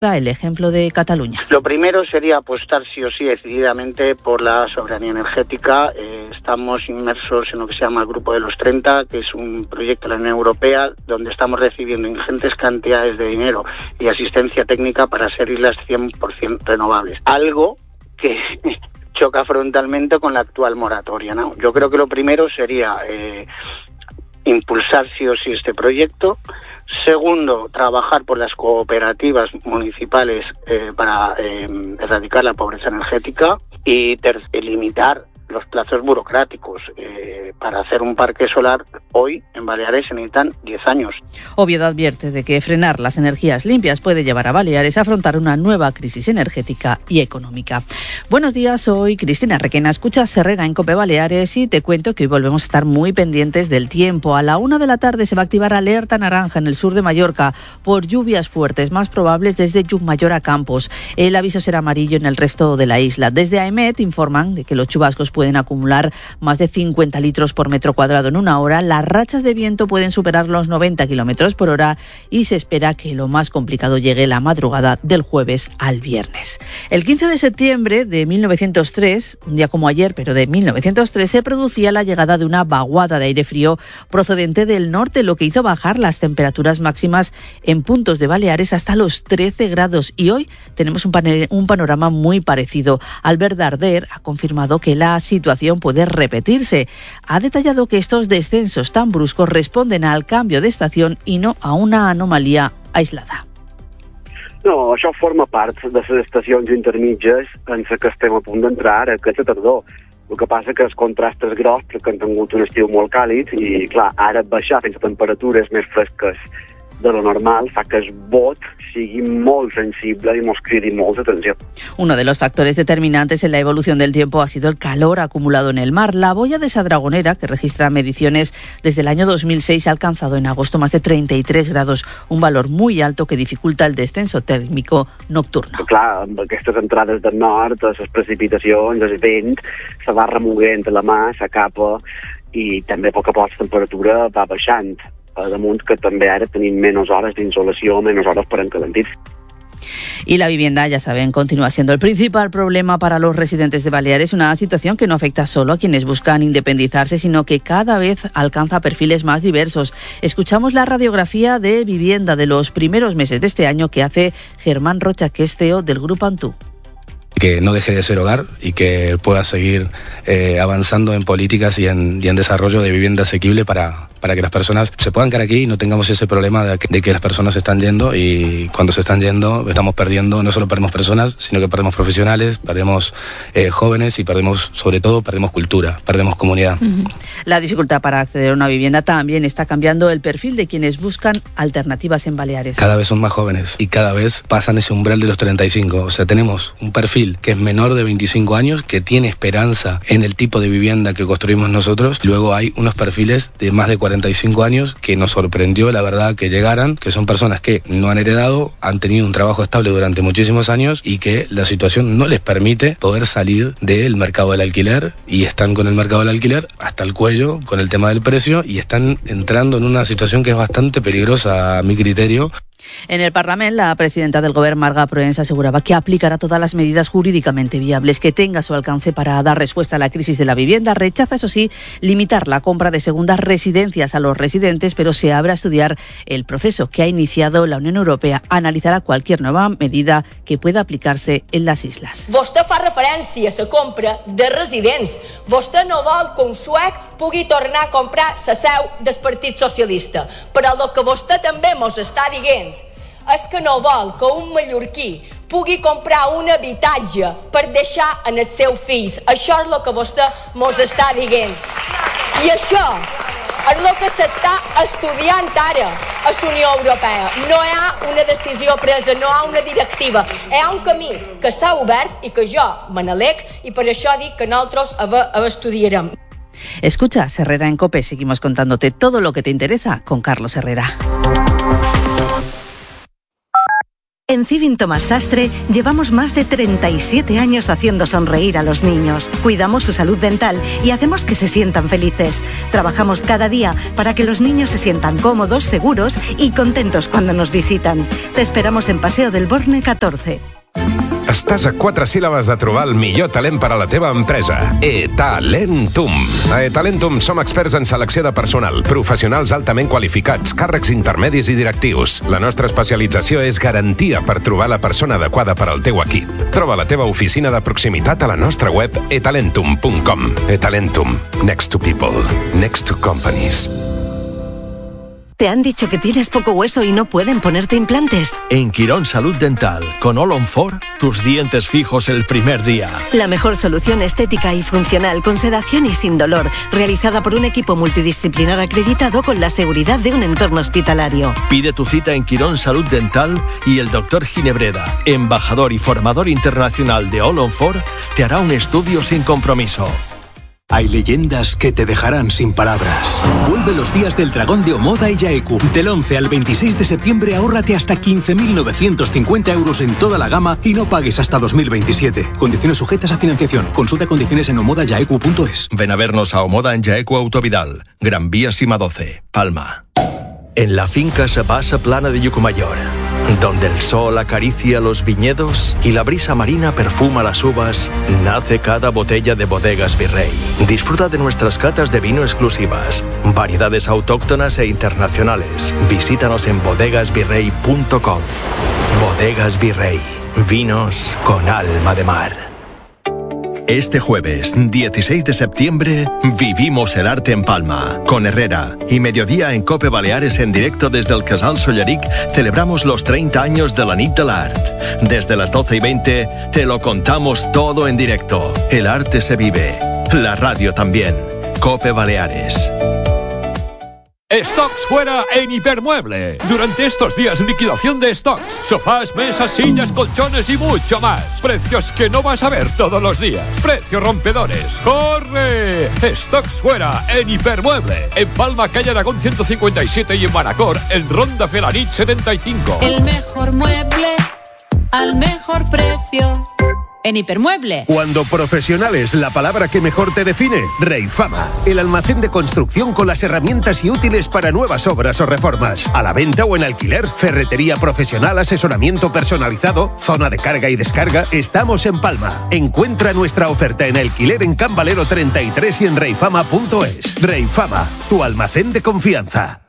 el ejemplo de Cataluña. Lo primero sería apostar sí o sí decididamente por la soberanía energética. Estamos inmersos en lo que se llama el Grupo de los 30, que es un proyecto de la Unión Europea donde estamos recibiendo ingentes cantidades de dinero y asistencia técnica para ser islas 100% renovables. Algo que choca frontalmente con la actual moratoria, ¿no? Yo creo que lo primero sería impulsar sí o sí este proyecto. Segundo, trabajar por las cooperativas municipales para erradicar la pobreza energética. Y limitar los plazos burocráticos. Para hacer un parque solar hoy en Baleares se necesitan 10 años. Oviedo advierte de que frenar las energías limpias puede llevar a Baleares a afrontar una nueva crisis energética y económica. Buenos días, soy Cristina Requena. Escuchas Herrera en COPE Baleares y te cuento que hoy volvemos a estar muy pendientes del tiempo. A la 1 de la tarde se va a activar alerta naranja en el sur de Mallorca por lluvias fuertes, más probables desde Llucmayor a Campos. El aviso será amarillo en el resto de la isla. Desde AEMET informan de que los chubascos pueden acumular más de 50 litros por metro cuadrado en una hora. Las rachas de viento pueden superar los 90 kilómetros por hora y se espera que lo más complicado llegue la madrugada del jueves al viernes. El 15 de septiembre de 1903, un día como ayer, pero de 1903, se producía la llegada de una vaguada de aire frío procedente del norte, lo que hizo bajar las temperaturas máximas en puntos de Baleares hasta los 13 grados. Y hoy tenemos un panorama muy parecido. Albert Darder ha confirmado que la situación puede repetirse. Ha detallado que estos descensos tan bruscos responden al cambio de estación y no a una anomalía aislada. No, això forma part de les estacions intermitges en què estem a punt d'entrar aquesta tardor. El que passa que el contrast és gros perquè han tingut un estiu molt càlid i, clar, ara baixar fins a temperatures més fresques de lo normal fa que el bot sigui molt sensible y nos cridi molta atención. Uno de los factores determinantes en la evolución del tiempo ha sido el calor acumulado en el mar. La boya de Sadragonera, que registra mediciones desde el año 2006, ha alcanzado en agosto más de 33 grados, un valor muy alto que dificulta el descenso térmico nocturno. Clar, amb aquestes entrades del nord, les precipitacions, el vent, se va remoguent la mà, s'acapa i també a poc a poc la temperatura va baixant. A damunt que també ara tenim menys hores d'insolació, menys hores per encalentir. Y la vivienda, ya saben, continúa siendo el principal problema para los residentes de Baleares, una situación que no afecta solo a quienes buscan independizarse, sino que cada vez alcanza perfiles más diversos. Escuchamos la radiografía de vivienda de los primeros meses de este año que hace Germán Rocha, que es CEO del Grupo Antú. Que no deje de ser hogar y que pueda seguir avanzando en políticas y en desarrollo de vivienda asequible para que las personas se puedan quedar aquí y no tengamos ese problema de que las personas se están yendo, y cuando se están yendo estamos perdiendo, no solo perdemos personas, sino que perdemos profesionales, perdemos jóvenes y sobre todo perdemos cultura, perdemos comunidad. La dificultad para acceder a una vivienda también está cambiando el perfil de quienes buscan alternativas en Baleares. Cada vez son más jóvenes y cada vez pasan ese umbral de los 35, o sea, tenemos un perfil que es menor de 25 años, que tiene esperanza en el tipo de vivienda que construimos nosotros. Luego hay unos perfiles de más de 45 años que nos sorprendió, la verdad, que llegaran, que son personas que no han heredado, han tenido un trabajo estable durante muchísimos años y que la situación no les permite poder salir del mercado del alquiler, y están con el mercado del alquiler hasta el cuello con el tema del precio y están entrando en una situación que es bastante peligrosa a mi criterio. En el Parlament, la presidenta del Govern, Marga Proens, aseguraba que aplicará todas las medidas jurídicamente viables que tenga a su alcance para dar respuesta a la crisis de la vivienda. Rechaza, eso sí, limitar la compra de segundas residencias a los residentes, pero se abre a estudiar el proceso que ha iniciado la Unión Europea. Analizará cualquier nueva medida que pueda aplicarse en las islas. Vostè fa referència a la compra de residents. Vostè no vol que un suec pugui tornar a comprar la seu del Partit Socialista. Però el que vostè també mos està dient és que no vol que un mallorquí pugui comprar un habitatge per deixar en els seus fills. Això és el que vostè mos està dient. I això és el que s'està estudiant ara a la Unió Europea. No hi ha una decisió presa, no hi ha una directiva. Hi ha un camí que s'ha obert i que jo me n'alec, i per això dic que nosaltres estudiarem. Escucha Herrera en COPE. Seguimos contándote todo lo que te interesa con Carlos Herrera. En Civin Tomás Sastre llevamos más de 37 años haciendo sonreír a los niños. Cuidamos su salud dental y hacemos que se sientan felices. Trabajamos cada día para que los niños se sientan cómodos, seguros y contentos cuando nos visitan. Te esperamos en Paseo del Borne 14. Estàs a 4 síl·labes de trobar el millor talent per a la teva empresa. eTalentum. A eTalentum som experts en selecció de personal, professionals altament qualificats, càrrecs intermedis i directius. La nostra especialització és garantia per trobar la persona adequada per al teu equip. Troba la teva oficina de proximitat a la nostra web etalentum.com. eTalentum. Next to people. Next to companies. ¿Te han dicho que tienes poco hueso y no pueden ponerte implantes? En Quirón Salud Dental, con All on 4, tus dientes fijos el primer día. La mejor solución estética y funcional con sedación y sin dolor, realizada por un equipo multidisciplinar acreditado con la seguridad de un entorno hospitalario. Pide tu cita en Quirón Salud Dental y el Dr. Ginebreda, embajador y formador internacional de All on 4, te hará un estudio sin compromiso. Hay leyendas que te dejarán sin palabras. Vuelve los días del dragón de Omoda y Yaeku. Del 11 al 26 de septiembre ahórrate hasta 15.950 euros en toda la gama y no pagues hasta 2027. Condiciones sujetas a financiación. Consulta condiciones en omodayaeku.es. Ven a vernos a Omoda en Yaeku Autovidal, Gran Vía Sima 12, Palma. En la finca Sabasa Plana de Yucumayor, donde el sol acaricia los viñedos y la brisa marina perfuma las uvas, nace cada botella de Bodegas Virrey. Disfruta de nuestras catas de vino exclusivas, variedades autóctonas e internacionales. Visítanos en bodegasvirrey.com. Bodegas Virrey, vinos con alma de mar. Este jueves, 16 de septiembre, vivimos el arte en Palma. Con Herrera y mediodía en Cope Baleares en directo desde el Casal Solleric, celebramos los 30 años de la Nit de l'Art. Desde las 12:20 te lo contamos todo en directo. El arte se vive. La radio también. Cope Baleares. Stocks fuera en Hipermueble. Durante estos días, liquidación de stocks. Sofás, mesas, sillas, colchones y mucho más. Precios que no vas a ver todos los días. Precios rompedores. ¡Corre! Stocks fuera en Hipermueble. En Palma, calle Aragón 157 y en Manacor, en Ronda Felanit 75. El mejor mueble al mejor precio. En Hipermueble. Cuando profesional es la palabra que mejor te define, Reifama, el almacén de construcción con las herramientas y útiles para nuevas obras o reformas. A la venta o en alquiler, ferretería profesional, asesoramiento personalizado, zona de carga y descarga. Estamos en Palma. Encuentra nuestra oferta en alquiler en Can Valero 33 y en reifama.es. Reifama, tu almacén de confianza.